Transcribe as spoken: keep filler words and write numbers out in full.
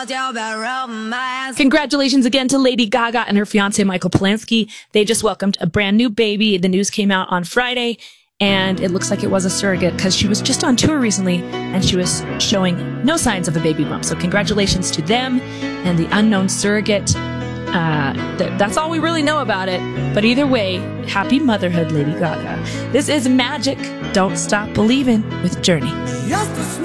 Congratulations again to Lady Gaga and her fiance, Michael Polanski. They just welcomed a brand new baby. The news came out on Friday, and it looks like it was a surrogate because she was just on tour recently and she was showing no signs of a baby bump. So congratulations to them and the unknown surrogate. Uh, th- that's all we really know about it. But either way, happy motherhood, Lady Gaga. This is Magic. Don't Stop Believing with Journey.